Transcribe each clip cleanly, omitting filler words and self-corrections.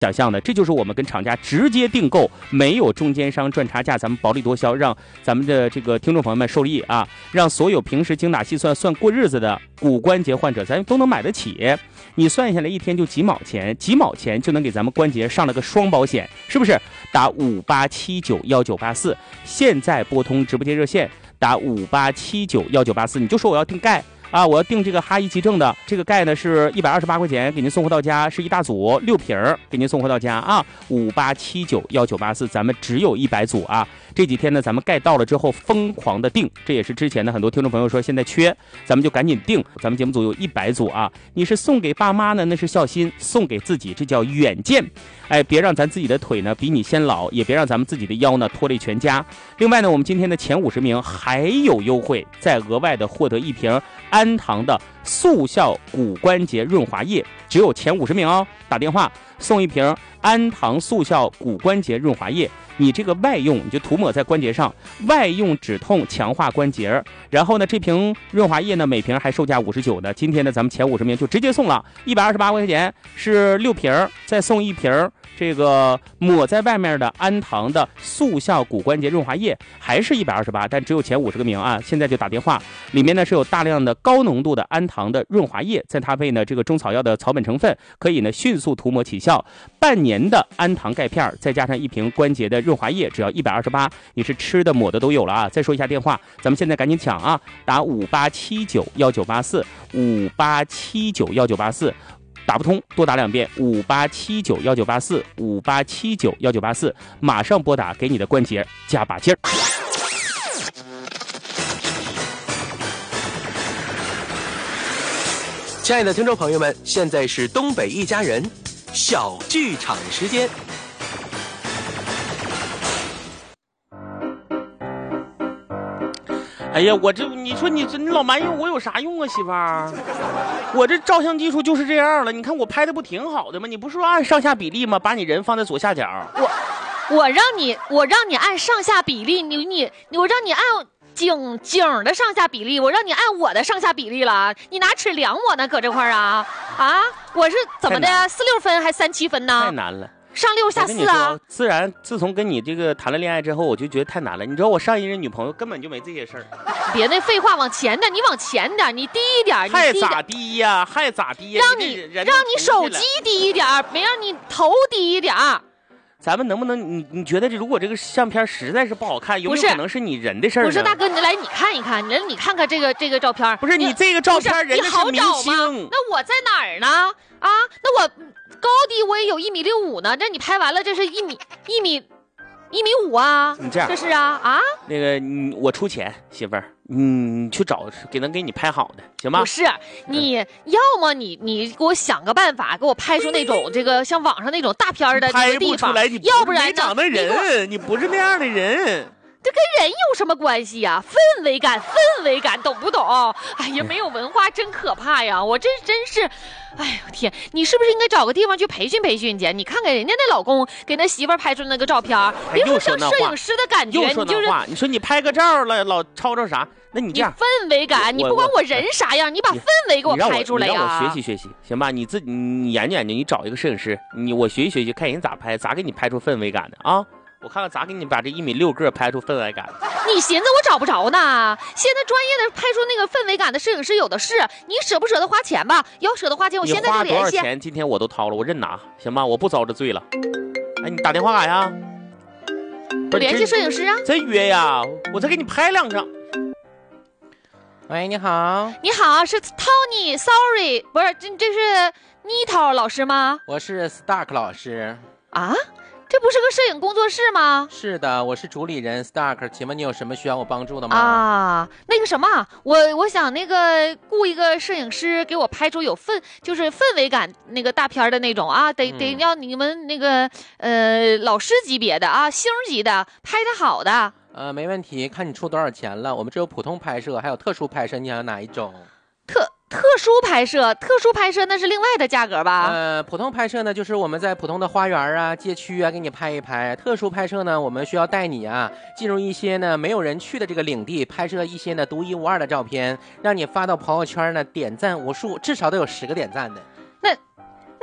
想象的，这就是我们跟厂家直接订购，没有中间商赚差价，咱们薄利多销，让咱们的这个听众朋友们受益啊，让所有平时精打细算过日子的骨关节患者，咱都能买得起。你算下来一天就几毛钱，几毛钱就能给咱们关节上了个双保险，是不是？打58791984，现在拨通直播间热线，打58791984，你就说我要订钙。我要订这个哈伊急症的，这个钙呢是128块钱，给您送货到家，是一大组6瓶给您送货到家啊。58791984，咱们只有100组啊。这几天呢，咱们钙到了之后疯狂的订，这也是之前的很多听众朋友说现在缺，咱们就赶紧订。咱们节目组有100组啊。你是送给爸妈呢，那是孝心；送给自己，这叫远见。别让咱自己的腿呢比你先老，也别让咱们自己的腰呢拖累全家。另外呢，我们今天的前50名还有优惠，再额外的获得1瓶安堂的速效骨关节润滑液，只有前50名哦。打电话送1瓶安堂速效骨关节润滑液，你这个外用你就涂抹在关节上，外用止痛强化关节。然后呢，这瓶润滑液呢每瓶还售价59的，今天呢咱们前50名就直接送了128块钱，是6瓶，再送1瓶这个抹在外面的安堂的速效骨关节润滑液，还是128，但只有前50个名啊！现在就打电话，里面呢是有大量的高浓度的安堂的润滑液，再搭配呢这个中草药的草本成分，可以呢迅速涂抹起效。半年的安堂钙片，再加上1瓶关节的润滑液，只要128，你是吃的抹的都有了啊！再说一下电话，咱们现在赶紧抢啊！打58791984，58791984。打不通多打2遍，58791984，58791984，马上拨打，给你的关节加把劲儿。 亲爱的听众朋友们，现在是东北一家人小剧场时间。 哎呀，你说你老埋怨我有啥用啊，媳妇儿？我这照相技术就是这样了。你看我拍的不挺好的吗？你不是说按上下比例吗？把你人放在左下角。 我让你按上下比例，我让你按景的上下比例，我让你按我的上下比例了。你拿尺量我呢，搁这块啊？我是怎么的？46分还37分呢？ 太难了。 上6下4啊！ 自从跟你这个谈了恋爱之后，我就觉得太难了。你知道我上一任女朋友根本就没这些事儿。 别那废话，往前点，你往前点，你低一点， 还咋低呀？还咋低呀？ 让你手机低一点，没让你头低一点。 咱们能不能你觉得如果这个相片实在是不好看，有没有可能是你人的事儿呢？ 不是大哥，你来你看一看，你看看这个照片。 不是你这个照片，人家是明星。 那我在哪儿呢？那我高低我也有1.65米呢。这你拍完了，这是1.5米啊？ 你这样， 这是那个我出钱，媳妇儿，你去找给你拍好的，行吗？ 不是，你要么你给我想个办法，给我拍出那种这个像网上那种大片的那个地方，要不然没长的人，你不是那样的人。 这跟人有什么关系呀？氛围感，懂不懂？哎呀，没有文化真可怕呀！我真是，哎呦天，你是不是应该找个地方去培训培训去？你看看人家那老公给那媳妇拍出那个照片，别说像摄影师的感觉， 你就是你说你拍个照了，老吵吵啥？那你这样， 氛围感，你不管我人啥样，你把氛围给我拍出来呀！ 你让我学习，行吧？你研究研究，你找一个摄影师，我学习，看人咋拍，咋给你拍出氛围感的啊？我看看咋给你把这1.6米个拍出氛围感。 你寻思我找不着呢？现在专业的拍出那个氛围感的摄影师有的是，你舍不舍得花钱吧？要舍得花钱，我现在就联系。 你花多少钱？今天我都掏了，我认拿，行吧？我不遭这罪了。哎，你打电话干啥？ 我联系摄影师啊。 真约呀！我再给你拍2张。 喂，你好。 你好，是 Tony，Sorry， 不是，这是妮桃老师吗？ 我是 Stark 老师。 这不是个摄影工作室吗？ 是的，我是主理人 Stark， 请问你有什么需要我帮助的吗？ 那个什么，我想那个雇一个摄影师给我拍出有就是氛围感那个大片的那种得要你们那个老师级别的星级的拍的好的。 没问题，看你出多少钱了。我们这有普通拍摄，还有特殊拍摄，你想要哪一种？ 特殊拍摄那是另外的价格吧？ 普通拍摄呢，就是我们在普通的花园街区给你拍一拍。特殊拍摄呢，我们需要带你进入一些呢没有人去的这个领地，拍摄一些呢独一无二的照片，让你发到朋友圈呢点赞无数，至少都有10个点赞的。 那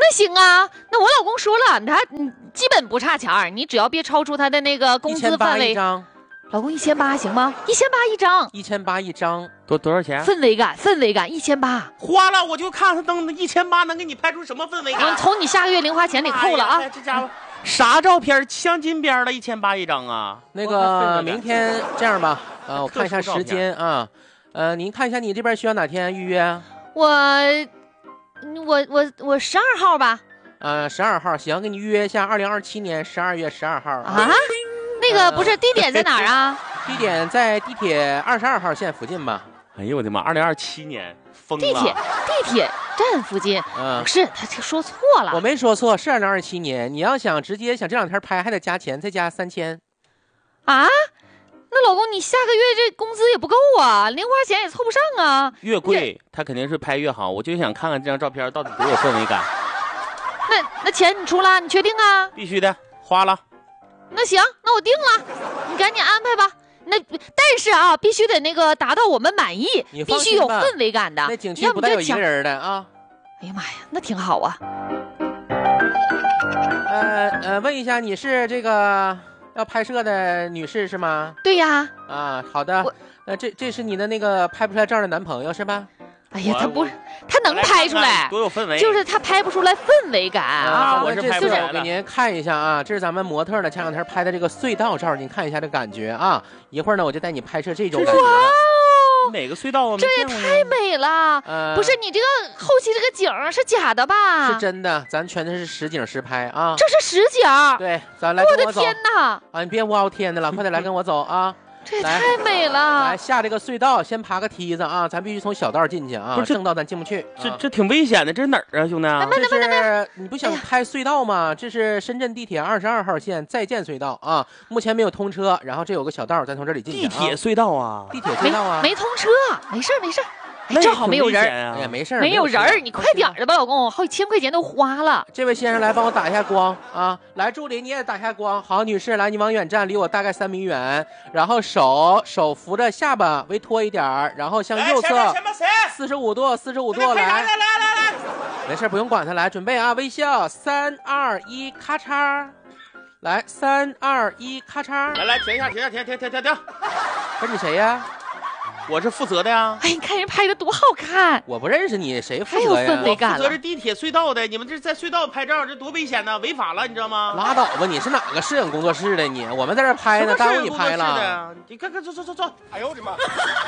那行啊，那我老公说了，他基本不差钱儿，你只要别超出他的那个工资范 1800 围。 一张， 老公1800行吗？1800一张。 1800一张， 多少钱？ 氛围感1800。 花了我就看他登1800能给你拍出什么氛围感？ 从你下个月零花钱里扣了啊。 这家伙啥照片？镶金边的1800一张啊！ 那个明天这样吧，我看一下时间啊，您看一下你这边需要哪天预约？ 我12号吧。 12号行，给你预约一下，2027年12月12号啊。那个不是地点在哪儿啊？ 地点在地铁22号线附近吧。 哎呦我的妈！2027年疯了！ 地铁站附近。不是，他这说错了。 我没说错，是2027年。你要想直接想这两天拍，还得加钱，再加3000。 啊？那老公，你下个月这工资也不够啊，零花钱也凑不上啊。 越贵，他肯定是拍越好。我就想看看这张照片到底多有氛围感。 那钱你出了，你确定啊？ 必须的，花了。 那行，那我定了，你赶紧安排吧。但是啊，必须得那个达到我们满意，必须有氛围感的。 那景区不带有一个人的啊。 哎呀妈呀，那挺好啊。 问一下，你是这个要拍摄的女士是吗？ 对呀。 啊，好的。这是你的那个拍不出来照的男朋友是吧？ 哎呀，他能拍出来， 多有氛围， 就是他拍不出来氛围感啊。 我是拍不出来的。 我给您看一下啊，这是咱们模特呢前两天拍的这个隧道照，您看一下这感觉啊。一会儿呢，我就带你拍摄这种感觉。 哇哦， 哪个隧道啊？ 这也太美了。不是你这个后期这个景是假的吧？ 是真的，咱全都是实景实拍啊。 这是实景。 对，咱来跟我走。 我的天哪！ 啊，你别呜嗷天的了，快点来跟我走啊。 这也太美了！ 来下这个隧道，先爬个梯子啊，咱必须从小道进去啊，不是正道咱进不去。 这挺危险的，这是哪儿啊，兄弟？ 这是你不想拍隧道吗？这是深圳地铁22号线在建隧道啊，目前没有通车，然后这有个小道，咱从这里进去。 地铁隧道啊， 地铁隧道啊， 没通车，没事。正好没有人哎呀，没事， 没有人，你快点的吧，老公，好几千块钱都花了。 这位先生来帮我打一下光啊！来，助理你也打一下光。好，女士，来，你往远站，离我大概3米远，然后手扶着下巴，微托一点，然后向右侧45度，来，没事，不用管他，来，准备啊，微笑，3、2、1，咔嚓，来，3、2、1，咔嚓， 来，停一下，停， 不是你谁呀？ 我是负责的呀。 哎，你看人拍的多好看！ 我不认识你，谁负责呀？ 还有氛围感了。 我负责是地铁隧道的，你们这在隧道拍照，这多危险呢，违法了，你知道吗？ 拉倒吧，你是哪个摄影工作室的你？我们在这拍呢，耽误你拍了。 你看，走。哎呦我的妈！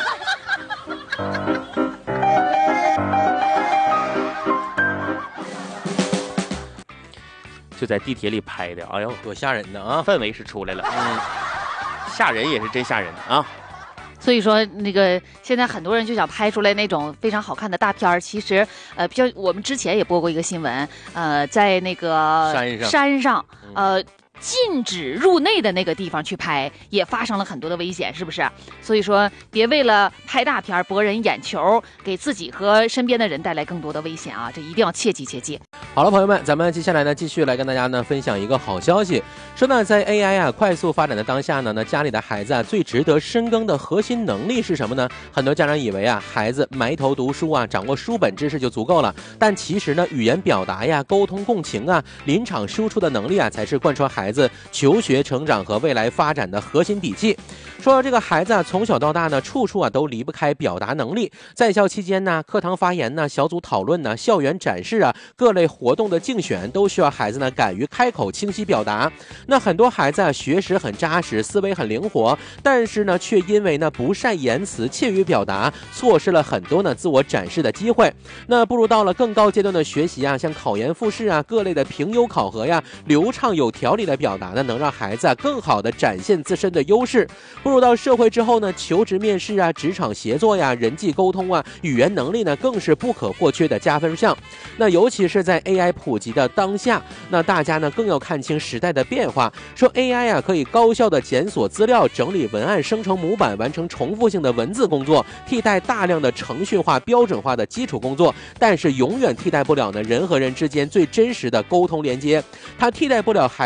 就在地铁里拍的，哎呦， 多吓人呢啊！ 氛围是出来了，吓人也是真吓人啊。 所以说，那个现在很多人就想拍出来那种非常好看的大片儿。其实，我们之前也播过一个新闻，在那个山上，禁止入内的那个地方去拍，也发生了很多的危险，是不是？所以说，别为了拍大片博人眼球，给自己和身边的人带来更多的危险啊！这一定要切记。 好了，朋友们，咱们接下来呢，继续来跟大家呢分享一个好消息。说呢，在 AI 快速发展的当下呢，那家里的孩子最值得深耕的核心能力是什么呢？很多家长以为孩子埋头读书掌握书本知识就足够了，但其实呢，语言表达沟通共情临场输出的能力才是贯穿孩子求学成长和未来发展的核心底气。说这个孩子从小到大呢，处处都离不开表达能力。在校期间呢，课堂发言呢，小组讨论呢，校园展示各类活动的竞选，都需要孩子呢敢于开口清晰表达。那很多孩子学识很扎实，思维很灵活，但是呢，却因为呢不善言辞，怯于表达，错失了很多呢自我展示的机会。那步入到了更高阶段的学习像考研复试各类的评优考核流畅有条理的表达呢，能让孩子更好的展现自身的优势。步入到社会之后呢，求职面试职场协作人际沟通语言能力呢，更是不可或缺的加分项。那尤其是在 AI 普及的当下，那大家呢更要看清时代的变化。说 AI 可以高效的检索资料，整理文案，生成模板，完成重复性的文字工作，替代大量的程序化标准化的基础工作，但是永远替代不了呢人和人之间最真实的沟通连接。它替代不了孩子呢真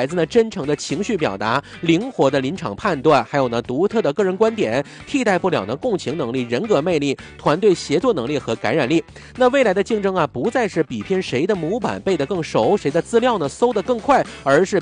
真诚的情绪表达、灵活的临场判断，还有呢独特的个人观点，替代不了呢共情能力、人格魅力、团队协作能力和感染力。那未来的竞争啊，不再是比拼谁的模板背得更熟，谁的资料呢搜得更快，而是